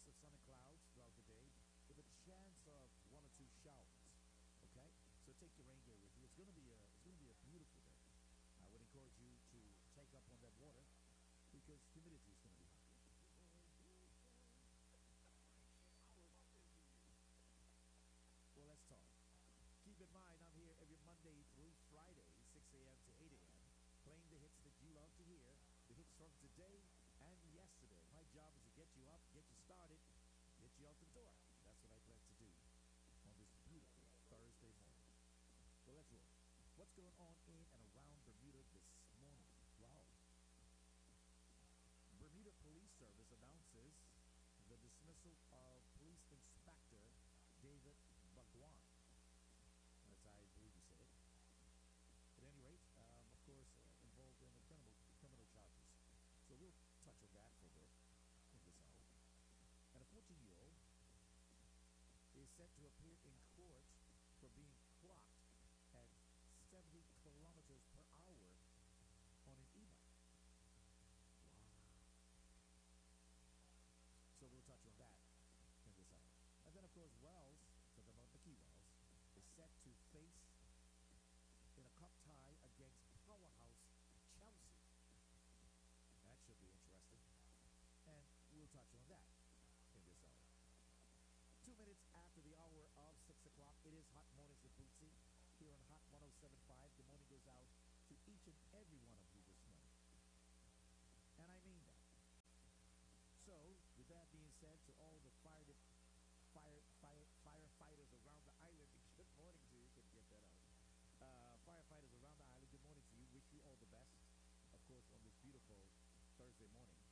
of sun and clouds throughout the day with a chance of one or two showers. Okay, so take your rain gear with you. It's going to be a beautiful day. I would encourage you to take up on that water because humidity is going to be high. Well, let's talk. Keep in mind, I'm here every Monday through Friday, 6 a.m. to 8 a.m., playing the hits that you love to hear, the hits from today and yesterday. My job is to get you up, get you started, get you out the door. That's what I plan to do on this beautiful Thursday morning. So let's roll. What's going on in and around Bermuda this morning? Wow. Bermuda Police Service announces the dismissal of Police Inspector David Bagwan. That's how I believe you say it. At any rate, of course, involved in criminal charges. So we'll touch on that for a bit in this hour. And a 14-year-old is set to appear in court for being clocked at 70 kilometers per hour on an e-bike. Wow. So we'll touch on that in this hour. And then, of course, Wells, talking about Mickey Wells, is set to face in a cup tie against powerhouse Chelsea. That should be interesting. And we'll touch on that in this hour. 2 minutes after the hour of 6 o'clock, it is Hot Mornings with Bootsy here on Hot 107.5. The morning goes out to each and every one of you this morning. And I mean that. So, with that being said, to all the firefighters around the island, good morning to you. Couldn't get that out. Firefighters around the island, good morning to you. Wish you all the best, of course, on this beautiful Thursday morning.